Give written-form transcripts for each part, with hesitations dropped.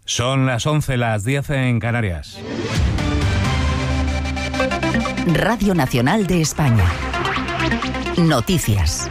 Son las 11, las 10 en Canarias. Radio Nacional de España. Noticias.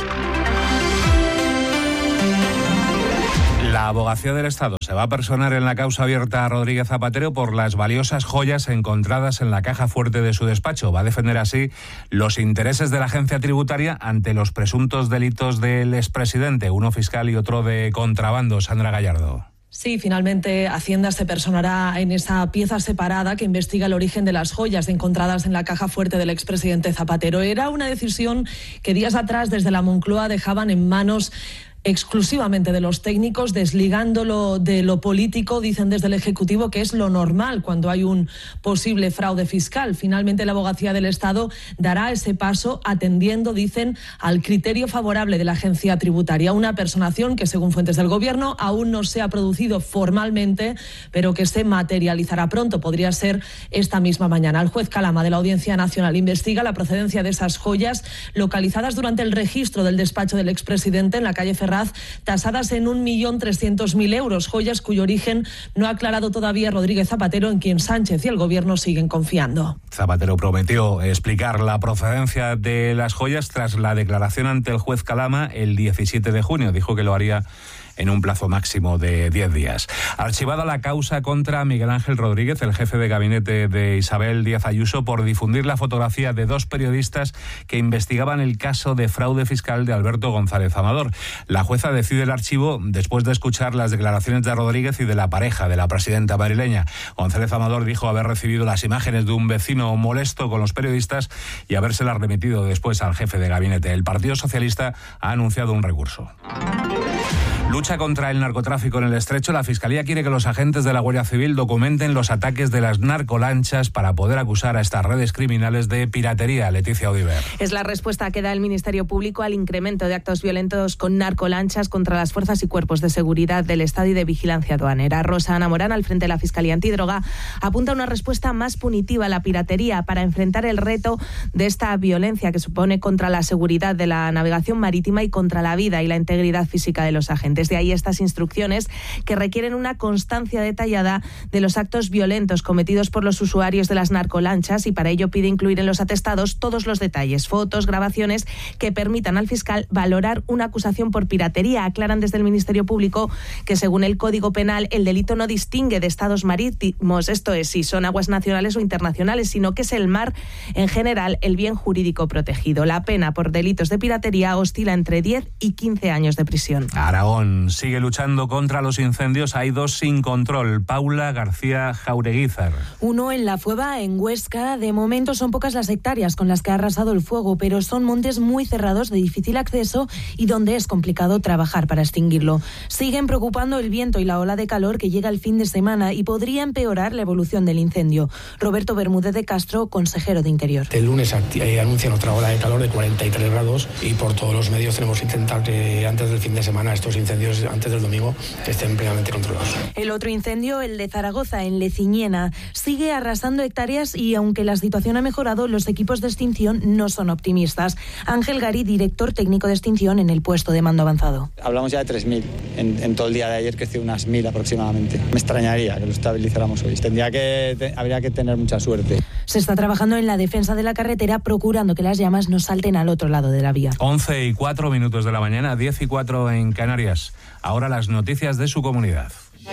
La Abogacía del Estado se va a personar en la causa abierta a Rodríguez Zapatero por las valiosas joyas encontradas en la caja fuerte de su despacho. Va a defender así los intereses de la agencia tributaria ante los presuntos delitos del expresidente, uno fiscal y otro de contrabando. Sandra Gallardo. Sí, finalmente Hacienda se personará en esa pieza separada que investiga el origen de las joyas encontradas en la caja fuerte del expresidente Zapatero. Era una decisión que días atrás desde la Moncloa dejaban en manos exclusivamente de los técnicos, desligándolo de lo político. Dicen desde el Ejecutivo que es lo normal cuando hay un posible fraude fiscal. Finalmente la Abogacía del Estado dará ese paso atendiendo, dicen, al criterio favorable de la agencia tributaria. Una personación que, según fuentes del Gobierno, aún no se ha producido formalmente, pero que se materializará pronto. Podría ser esta misma mañana. El juez Calama de la Audiencia Nacional investiga la procedencia de esas joyas localizadas durante el registro del despacho del expresidente en la calle Ferraz, tasadas en 1.300.000 euros, joyas cuyo origen no ha aclarado todavía Rodríguez Zapatero, en quien Sánchez y el Gobierno siguen confiando. Zapatero prometió explicar la procedencia de las joyas tras la declaración ante el juez Calama el 17 de junio. Dijo que lo haría en un plazo máximo de 10 días. Archivada la causa contra Miguel Ángel Rodríguez, el jefe de gabinete de Isabel Díaz Ayuso, por difundir la fotografía de dos periodistas que investigaban el caso de fraude fiscal de Alberto González Amador. La jueza decide el archivo después de escuchar las declaraciones de Rodríguez y de la pareja de la presidenta madrileña. González Amador dijo haber recibido las imágenes de un vecino molesto con los periodistas y habérselas remitido después al jefe de gabinete. El Partido Socialista ha anunciado un recurso. Lucha contra el narcotráfico en el Estrecho. La Fiscalía quiere que los agentes de la Guardia Civil documenten los ataques de las narcolanchas para poder acusar a estas redes criminales de piratería. Leticia Odiver. Es la respuesta que da el Ministerio Público al incremento de actos violentos con narcolanchas contra las fuerzas y cuerpos de seguridad del Estado y de vigilancia aduanera. Rosa Ana Morán, al frente de la Fiscalía Antidroga, apunta a una respuesta más punitiva a la piratería para enfrentar el reto de esta violencia que supone contra la seguridad de la navegación marítima y contra la vida y la integridad física de los agentes. De ahí estas instrucciones que requieren una constancia detallada de los actos violentos cometidos por los usuarios de las narcolanchas, y para ello pide incluir en los atestados todos los detalles, fotos, grabaciones que permitan al fiscal valorar una acusación por piratería. Aclaran desde el Ministerio Público que según el Código Penal el delito no distingue de estados marítimos, esto es, si son aguas nacionales o internacionales, sino que es el mar en general el bien jurídico protegido. La pena por delitos de piratería oscila entre 10 y 15 años de prisión. Aragón sigue luchando contra los incendios. Hay dos sin control. Paula García Jaureguizar. Uno en La Fueva, en Huesca. De momento son pocas las hectáreas con las que ha arrasado el fuego, pero son montes muy cerrados de difícil acceso y donde es complicado trabajar para extinguirlo. Siguen preocupando el viento y la ola de calor que llega el fin de semana y podría empeorar la evolución del incendio. Roberto Bermúdez de Castro, consejero de Interior. El lunes anuncian otra ola de calor de 43 grados y por todos los medios tenemos que intentar que antes del fin de semana estos incendios, antes del domingo, estén plenamente controlados. El otro incendio, el de Zaragoza, en Leciñena, sigue arrasando hectáreas y aunque la situación ha mejorado, los equipos de extinción no son optimistas. Ángel Gari, director técnico de extinción en el puesto de mando avanzado. Hablamos ya de 3.000. En todo el día de ayer creció unas 1.000 aproximadamente. Me extrañaría que lo estabilizáramos hoy. Habría que tener mucha suerte. Se está trabajando en la defensa de la carretera, procurando que las llamas no salten al otro lado de la vía. 11:04 de la mañana, 10:04 en Canarias. Ahora las noticias de su comunidad.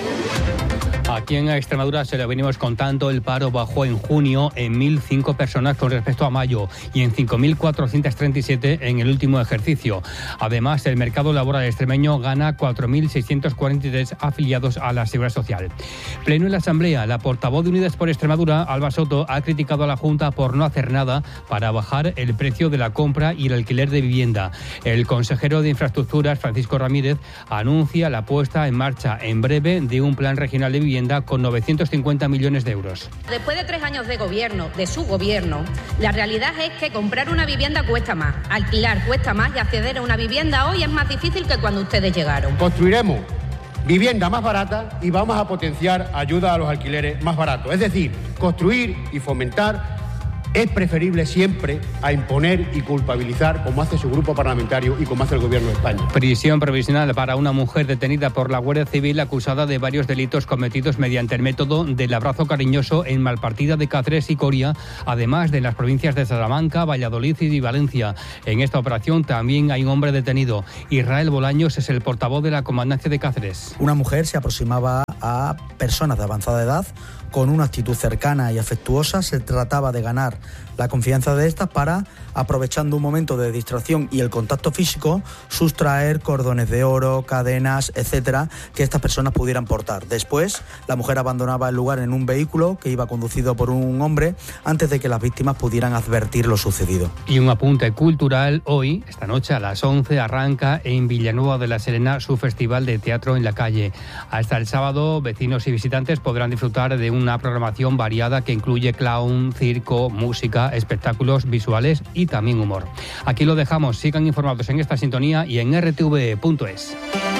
Aquí en Extremadura se lo venimos contando, el paro bajó en junio en 1.005 personas con respecto a mayo y en 5.437 en el último ejercicio. Además, el mercado laboral extremeño gana 4.643 afiliados a la Seguridad Social. Pleno en la Asamblea, la portavoz de Unidas por Extremadura, Alba Soto, ha criticado a la Junta por no hacer nada para bajar el precio de la compra y el alquiler de vivienda. El consejero de Infraestructuras, Francisco Ramírez, anuncia la puesta en marcha en breve de un plan regional de vivienda con 950 millones de euros. Después de 3 años de gobierno, de su gobierno, la realidad es que comprar una vivienda cuesta más, alquilar cuesta más y acceder a una vivienda hoy es más difícil que cuando ustedes llegaron. Construiremos vivienda más barata y vamos a potenciar ayuda a los alquileres más baratos. Es decir, construir y fomentar es preferible siempre a imponer y culpabilizar, como hace su grupo parlamentario y como hace el Gobierno de España. Prisión provisional para una mujer detenida por la Guardia Civil acusada de varios delitos cometidos mediante el método del abrazo cariñoso en Malpartida de Cáceres y Coria, además de las provincias de Salamanca, Valladolid y Valencia. En esta operación también hay un hombre detenido. Israel Bolaños es el portavoz de la Comandancia de Cáceres. Una mujer se aproximaba a personas de avanzada edad con una actitud cercana y afectuosa. Se trataba de ganar la confianza de estas para, aprovechando un momento de distracción y el contacto físico, sustraer cordones de oro, cadenas, etcétera, que estas personas pudieran portar. Después, la mujer abandonaba el lugar en un vehículo que iba conducido por un hombre antes de que las víctimas pudieran advertir lo sucedido. Y un apunte cultural: hoy, esta noche a las 11, arranca en Villanueva de la Serena su Festival de Teatro en la Calle. Hasta el sábado, vecinos y visitantes podrán disfrutar de una programación variada que incluye clown, circo, música, espectáculos visuales y también humor. Aquí lo dejamos. Sigan informados en esta sintonía y en rtv.es.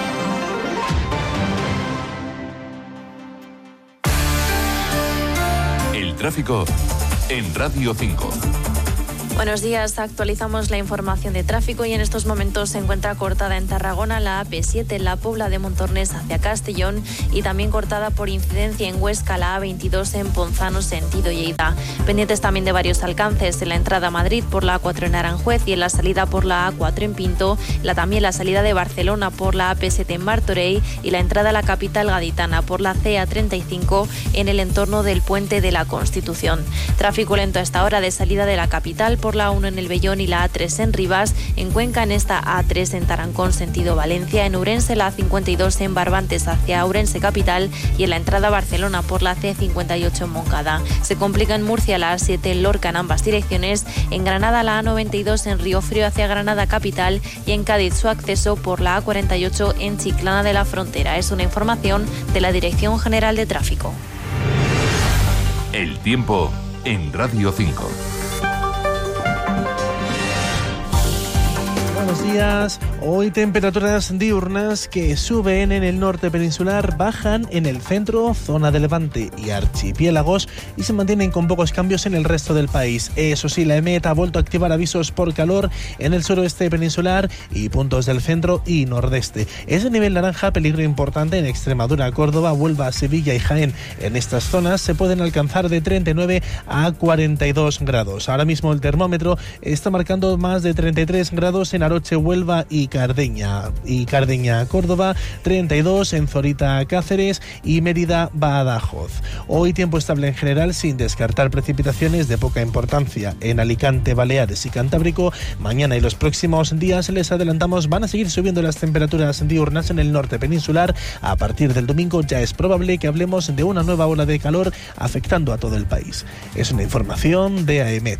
El tráfico en Radio 5. Buenos días, actualizamos la información de tráfico y en estos momentos se encuentra cortada en Tarragona la AP7 en la Pobla de Montornés hacia Castellón y también cortada por incidencia en Huesca la A22 en Ponzano sentido Lleida. Pendientes también de varios alcances en la entrada a Madrid por la A4 en Aranjuez y en la salida por la A4 en Pinto, también la salida de Barcelona por la AP7 en Martorell y la entrada a la capital gaditana por la CA35 en el entorno del Puente de la Constitución. Tráfico lento a esta hora de salida de la capital por la A1 en el Vellón y la A3 en Rivas, en Cuenca en esta A3 en Tarancón sentido Valencia, en Ourense la A52 en Barbantes hacia Ourense capital y en la entrada a Barcelona por la C58 en Moncada. Se complica en Murcia la A7 en Lorca en ambas direcciones, en Granada la A92 en Riofrío hacia Granada capital y en Cádiz su acceso por la A48 en Chiclana de la Frontera. Es una información de la Dirección General de Tráfico. El tiempo en Radio 5. Buenos días. Hoy temperaturas diurnas que suben en el norte peninsular, bajan en el centro, zona de Levante y archipiélagos y se mantienen con pocos cambios en el resto del país. Eso sí, la EMET ha vuelto a activar avisos por calor en el suroeste peninsular y puntos del centro y nordeste. Es de nivel naranja, peligro importante en Extremadura, Córdoba, Huelva, Sevilla y Jaén. En estas zonas se pueden alcanzar de 39 a 42 grados. Ahora mismo el termómetro está marcando más de 33 grados en Aroche, Huelva y Cardeña, Córdoba, 32 en Zorita, Cáceres y Mérida, Badajoz. Hoy tiempo estable en general, sin descartar precipitaciones de poca importancia en Alicante, Baleares y Cantábrico. Mañana y los próximos días, les adelantamos, van a seguir subiendo las temperaturas diurnas en el norte peninsular. A partir del domingo ya es probable que hablemos de una nueva ola de calor afectando a todo el país. Es una información de AEMET.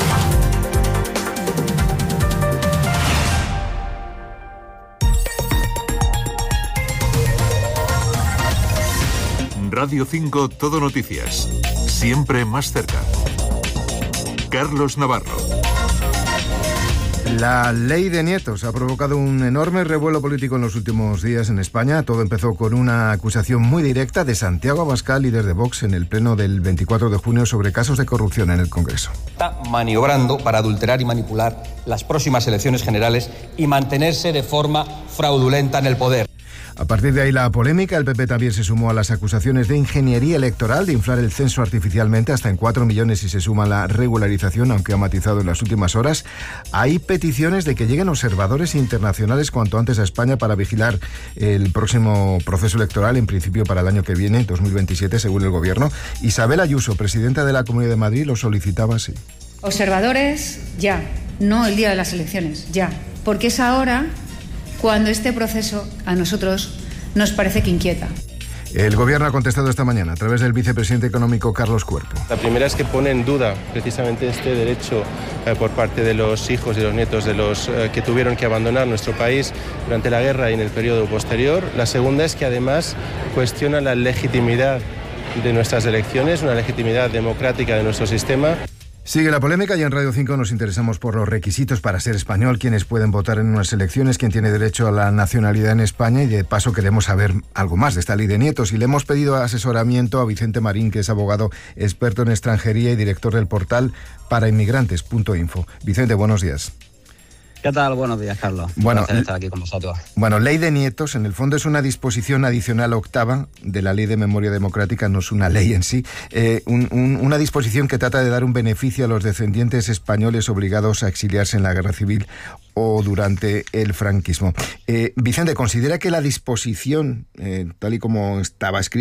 Radio 5 Todo Noticias. Siempre más cerca. Carlos Navarro. La ley de nietos ha provocado un enorme revuelo político en los últimos días en España. Todo empezó con una acusación muy directa de Santiago Abascal, líder de Vox, en el pleno del 24 de junio sobre casos de corrupción en el Congreso. Está maniobrando para adulterar y manipular las próximas elecciones generales y mantenerse de forma fraudulenta en el poder. A partir de ahí la polémica, el PP también se sumó a las acusaciones de ingeniería electoral, de inflar el censo artificialmente hasta en 4 millones y se suma la regularización, aunque ha matizado en las últimas horas. Hay peticiones de que lleguen observadores internacionales cuanto antes a España para vigilar el próximo proceso electoral, en principio para el año que viene, 2027, según el Gobierno. Isabel Ayuso, presidenta de la Comunidad de Madrid, lo solicitaba así. Observadores ya, no el día de las elecciones, ya, porque es ahora cuando este proceso a nosotros nos parece que inquieta. El Gobierno ha contestado esta mañana a través del vicepresidente económico Carlos Cuerpo. La primera es que pone en duda precisamente este derecho por parte de los hijos y los nietos de los que tuvieron que abandonar nuestro país durante la guerra y en el periodo posterior. La segunda es que además cuestiona la legitimidad de nuestras elecciones, una legitimidad democrática de nuestro sistema. Sigue la polémica y en Radio 5 nos interesamos por los requisitos para ser español, quiénes pueden votar en unas elecciones, quién tiene derecho a la nacionalidad en España, y de paso queremos saber algo más de esta ley de nietos. Y le hemos pedido asesoramiento a Vicente Marín, que es abogado experto en extranjería y director del portal parainmigrantes.info. Vicente, buenos días. ¿Qué tal? Buenos días, Carlos. Bueno, un placer estar aquí con vosotros. Bueno, ley de nietos, en el fondo es una disposición adicional octava de la Ley de Memoria Democrática, no es una ley en sí, una disposición que trata de dar un beneficio a los descendientes españoles obligados a exiliarse en la Guerra Civil o durante el franquismo. Vicente, ¿considera que la disposición, tal y como estaba escrita,